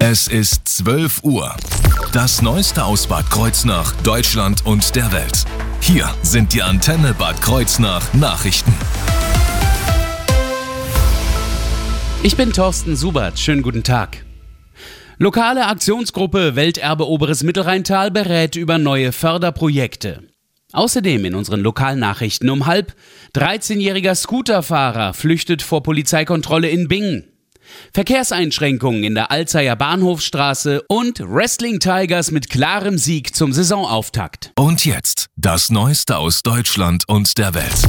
Es ist 12 Uhr. Das Neueste aus Bad Kreuznach, Deutschland und der Welt. Hier sind die Antenne Bad Kreuznach Nachrichten. Ich bin Thorsten Subert. Schönen guten Tag. Lokale Aktionsgruppe Welterbe Oberes Mittelrheintal berät über neue Förderprojekte. Außerdem in unseren Lokalnachrichten um 13-jähriger Scooterfahrer flüchtet vor Polizeikontrolle in Bingen. Verkehrseinschränkungen in der Alzeyer Bahnhofstraße und Wrestling Tigers mit klarem Sieg zum Saisonauftakt. Und jetzt das Neueste aus Deutschland und der Welt.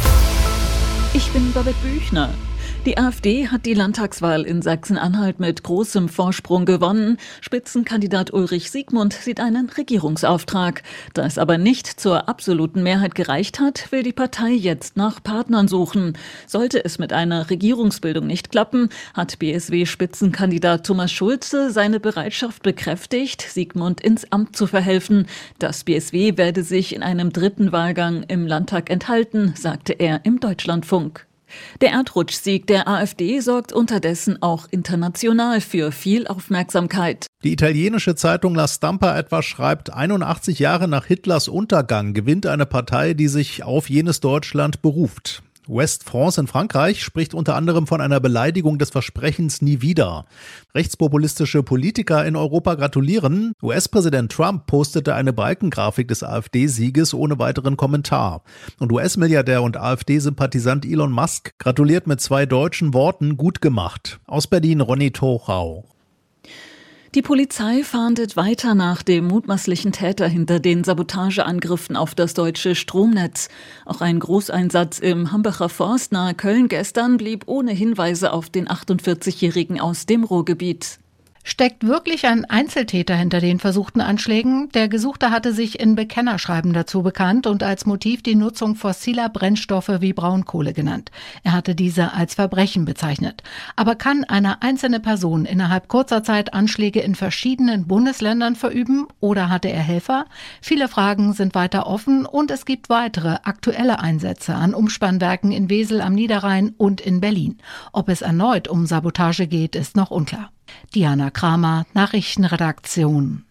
Ich bin Babette Büchner. Die AfD hat die Landtagswahl in Sachsen-Anhalt mit großem Vorsprung gewonnen. Spitzenkandidat Ulrich Siegmund sieht einen Regierungsauftrag. Da es aber nicht zur absoluten Mehrheit gereicht hat, will die Partei jetzt nach Partnern suchen. Sollte es mit einer Regierungsbildung nicht klappen, hat BSW-Spitzenkandidat Thomas Schulze seine Bereitschaft bekräftigt, Siegmund ins Amt zu verhelfen. Das BSW werde sich in einem dritten Wahlgang im Landtag enthalten, sagte er im Deutschlandfunk. Der Erdrutschsieg der AfD sorgt unterdessen auch international für viel Aufmerksamkeit. Die italienische Zeitung La Stampa etwa schreibt, 81 Jahre nach Hitlers Untergang gewinnt eine Partei, die sich auf jenes Deutschland beruft. West France in Frankreich spricht unter anderem von einer Beleidigung des Versprechens nie wieder. Rechtspopulistische Politiker in Europa gratulieren. US-Präsident Trump postete eine Balkengrafik des AfD-Sieges ohne weiteren Kommentar. Und US-Milliardär und AfD-Sympathisant Elon Musk gratuliert mit 2 deutschen Worten: gut gemacht. Aus Berlin Ronny Tochau. Die Polizei fahndet weiter nach dem mutmaßlichen Täter hinter den Sabotageangriffen auf das deutsche Stromnetz. Auch ein Großeinsatz im Hambacher Forst nahe Köln gestern blieb ohne Hinweise auf den 48-Jährigen aus dem Ruhrgebiet. Steckt wirklich ein Einzeltäter hinter den versuchten Anschlägen? Der Gesuchte hatte sich in Bekennerschreiben dazu bekannt und als Motiv die Nutzung fossiler Brennstoffe wie Braunkohle genannt. Er hatte diese als Verbrechen bezeichnet. Aber kann eine einzelne Person innerhalb kurzer Zeit Anschläge in verschiedenen Bundesländern verüben oder hatte er Helfer? Viele Fragen sind weiter offen und es gibt weitere aktuelle Einsätze an Umspannwerken in Wesel am Niederrhein und in Berlin. Ob es erneut um Sabotage geht, ist noch unklar. Diana Kramer, Nachrichtenredaktion.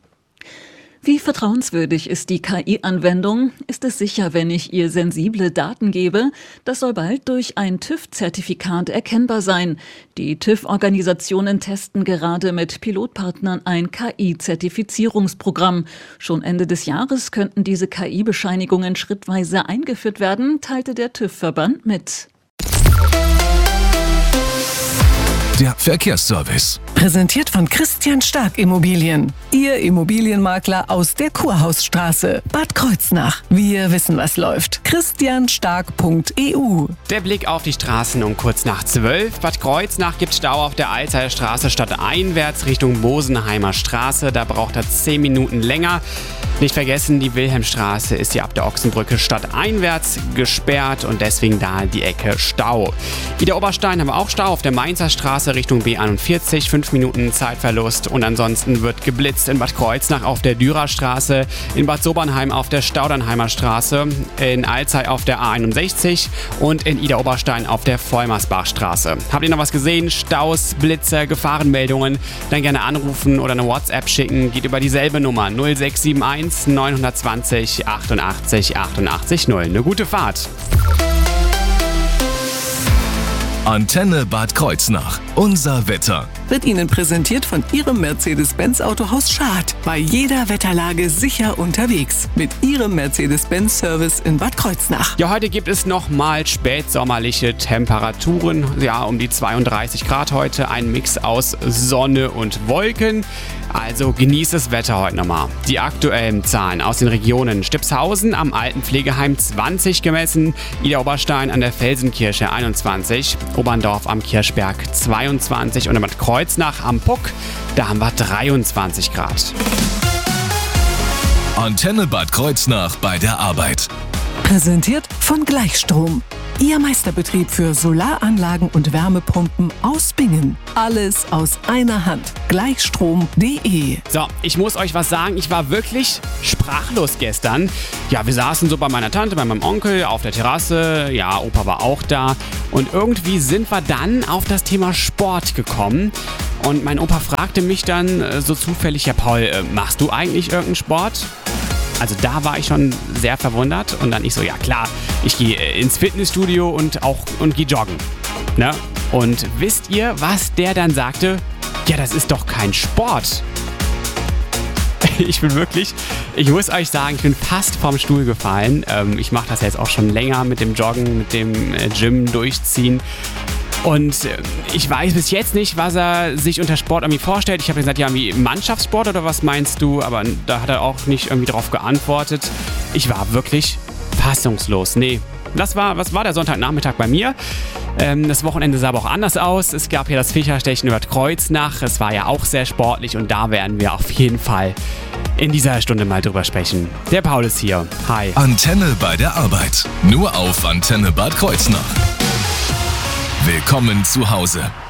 Wie vertrauenswürdig ist die KI-Anwendung? Ist es sicher, wenn ich ihr sensible Daten gebe? Das soll bald durch ein TÜV-Zertifikat erkennbar sein. Die TÜV-Organisationen testen gerade mit Pilotpartnern ein KI-Zertifizierungsprogramm. Schon Ende des Jahres könnten diese KI-Bescheinigungen schrittweise eingeführt werden, teilte der TÜV-Verband mit. Der Verkehrsservice. Präsentiert von Christian Stark Immobilien. Ihr Immobilienmakler aus der Kurhausstraße. Bad Kreuznach. Wir wissen, was läuft. christianstark.eu. Der Blick auf die Straßen um kurz nach 12. Bad Kreuznach gibt Stau auf der Alzeyer Straße stadteinwärts Richtung Bosenheimer Straße. Da braucht er 10 Minuten länger. Nicht vergessen, die Wilhelmstraße ist hier ab der Ochsenbrücke stadteinwärts gesperrt und deswegen da die Ecke Stau. Ida Oberstein haben wir auch Stau auf der Mainzer Straße Richtung B41, 5 Minuten Zeitverlust und ansonsten wird geblitzt in Bad Kreuznach auf der Dürerstraße, in Bad Sobernheim auf der Staudernheimer Straße, in Alzey auf der A61 und in Ida Oberstein auf der Vollmersbachstraße. Habt ihr noch was gesehen? Staus, Blitze, Gefahrenmeldungen? Dann gerne anrufen oder eine WhatsApp schicken. Geht über dieselbe Nummer 0671 920 88 88 0. Eine gute Fahrt. Antenne Bad Kreuznach. Unser Wetter. Wird Ihnen präsentiert von Ihrem Mercedes-Benz Autohaus Schad. Bei jeder Wetterlage sicher unterwegs. Mit Ihrem Mercedes-Benz Service in Bad Kreuznach. Ja, heute gibt es nochmal spätsommerliche Temperaturen. Ja, um die 32 Grad heute. Ein Mix aus Sonne und Wolken. Also genießt das Wetter heute nochmal. Die aktuellen Zahlen aus den Regionen: Stipshausen am Altenpflegeheim 20 gemessen, Ida Oberstein an der Felsenkirche 21, Oberndorf am Kirchberg 22 und in Bad Kreuznach am Puck, da haben wir 23 Grad. Antenne Bad Kreuznach bei der Arbeit. Präsentiert von Gleichstrom. Ihr Meisterbetrieb für Solaranlagen und Wärmepumpen aus Bingen. Alles aus einer Hand. Gleichstrom.de. So, ich muss euch was sagen. Ich war wirklich sprachlos gestern. Ja, wir saßen so bei meiner Tante, bei meinem Onkel auf der Terrasse. Ja, Opa war auch da. Und irgendwie sind wir dann auf das Thema Sport gekommen. Und mein Opa fragte mich dann so zufällig, ja Paul, machst du eigentlich irgendeinen Sport? Also da war ich schon sehr verwundert und dann ich so, ja klar, ich gehe ins Fitnessstudio und gehe joggen. Ne? Und wisst ihr, was der dann sagte? Ja, das ist doch kein Sport. Ich muss euch sagen, ich bin fast vom Stuhl gefallen. Ich mache das jetzt auch schon länger mit dem Joggen, mit dem Gym durchziehen. Und ich weiß bis jetzt nicht, was er sich unter Sport irgendwie vorstellt. Ich habe gesagt, ja, wie Mannschaftssport oder was meinst du? Aber da hat er auch nicht irgendwie drauf geantwortet. Ich war wirklich fassungslos. Nee, was war der Sonntagnachmittag bei mir? Das Wochenende sah aber auch anders aus. Es gab hier das Fischerstechen über Kreuznach. Es war ja auch sehr sportlich und da werden wir auf jeden Fall in dieser Stunde mal drüber sprechen. Der Paul ist hier. Hi. Antenne bei der Arbeit. Nur auf Antenne Bad Kreuznach. Willkommen zu Hause.